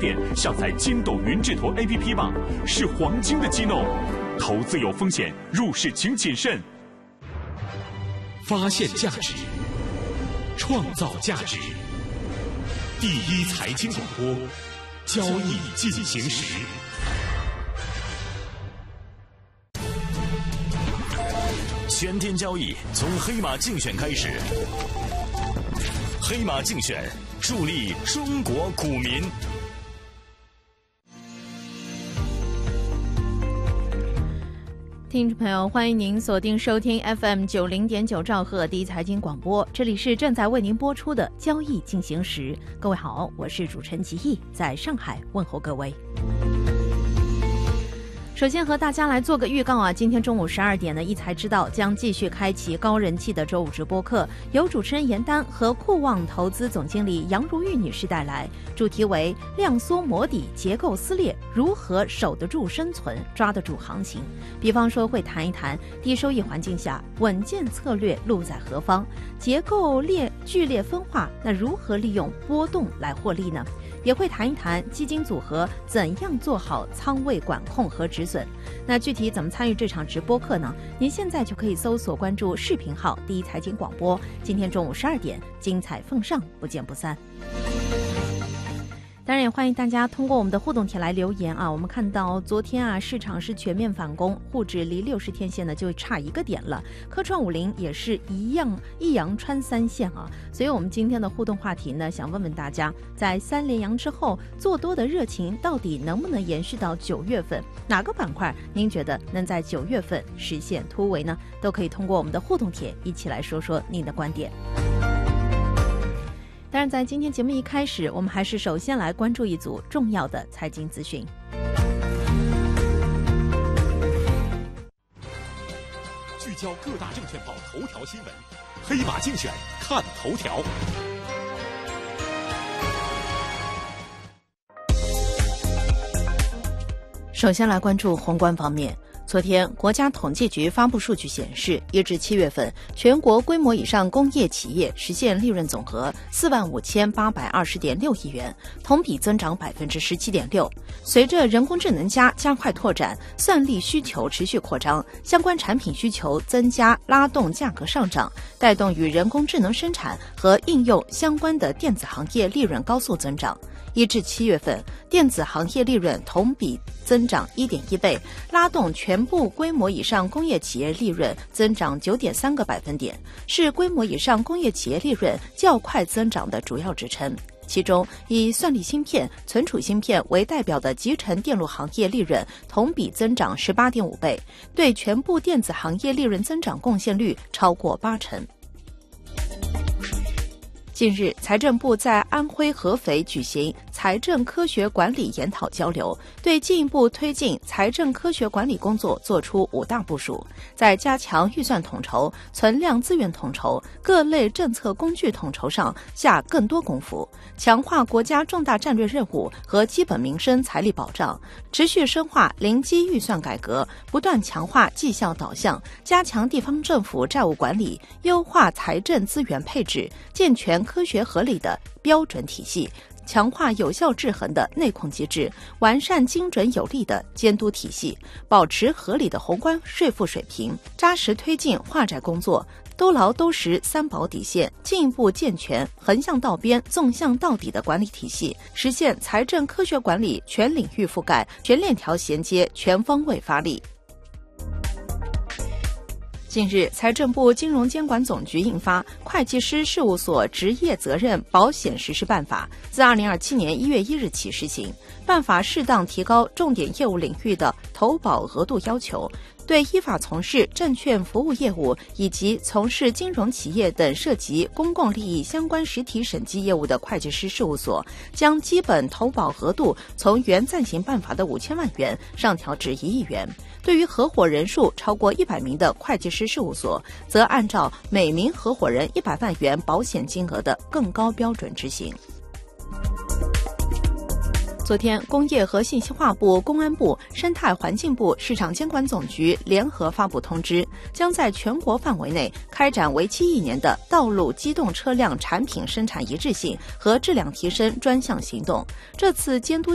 点下载金斗云智投 APP 吧，是黄金的激动。投资有风险，入市请谨慎。 发现价值，创造价值。第一财经广播，交易进行时。 全天交易从黑马竞选开始，黑马竞选助力中国股民。 听众朋友，欢迎您锁定收听 FM90.9兆赫第一财经广播，这里是正在为您播出的交易进行时。各位好，我是主持人齐毅，在上海问候各位。首先和大家来做个预告啊，今天中午12点呢，一财知道将继续开启高人气的周五直播课，由主持人严丹和酷望投资总经理杨如玉女士带来，主题为量缩磨底，结构撕裂，如何守得住生存，抓得住行情。比方说会谈一谈低收益环境下稳健策略路在何方，结构剧烈分化，那如何利用波动来获利呢？也会谈一谈基金组合怎样做好仓位管控和止损。那具体怎么参与这场直播课呢？您现在就可以搜索关注视频号第一财经广播，今天中午12点精彩奉上，不见不散。当然也欢迎大家通过我们的互动帖来留言啊！我们看到昨天啊，市场是全面反攻，沪指离60天线呢就差1个点了，科创50也是一阳穿3线啊！所以我们今天的互动话题呢，想问问大家，在3连阳之后，做多的热情到底能不能延续到9月份？哪个板块您觉得能在9月份实现突围呢？都可以通过我们的互动帖一起来说说您的观点。当然，在今天节目一开始，我们还是首先来关注一组重要的财经资讯。 聚焦各大证券报头条新闻，黑马竞选看头条。 首先来关注宏观方面。昨天，国家统计局发布数据显示，1至7月份，全国规模以上工业企业实现利润总额45820.6亿元，同比增长17.6%。随着人工智能加快拓展，算力需求持续扩张，相关产品需求增加，拉动价格上涨，带动与人工智能生产和应用相关的电子行业利润高速增长。1至7月份，电子行业利润同比增长1.1倍，拉动全部规模以上工业企业利润增长9.3个百分点，是规模以上工业企业利润较快增长的主要支撑。其中，以算力芯片、存储芯片为代表的集成电路行业利润同比增长18.5倍，对全部电子行业利润增长贡献率超过80%。近日，财政部在安徽合肥举行财政科学管理研讨交流，对进一步推进财政科学管理工作作出5大部署，在加强预算统筹、存量资源统筹、各类政策工具统筹上下更多功夫，强化国家重大战略任务和基本民生财力保障，持续深化零基预算改革，不断强化绩效导向，加强地方政府债务管理，优化财政资源配置，健全科学合理的标准体系，强化有效制衡的内控机制，完善精准有力的监督体系，保持合理的宏观税负水平，扎实推进化债工作，都牢都实3保底线，进一步健全横向到边、纵向到底的管理体系，实现财政科学管理全领域覆盖、全链条衔接、全方位发力。近日，财政部金融监管总局印发《会计师事务所职业责任保险实施办法》，自2027年1月1日起施行。办法适当提高重点业务领域的投保额度要求，对依法从事证券服务业务以及从事金融企业等涉及公共利益相关实体审计业务的会计师事务所，将基本投保额度从原暂行办法的5000万元上调至1亿元。对于合伙人数超过100名的会计师事务所，则按照每名合伙人100万元保险金额的更高标准执行。昨天，工业和信息化部、公安部、生态环境部、市场监管总局联合发布通知，将在全国范围内开展为期1年的道路机动车辆产品生产一致性和质量提升专项行动。这次监督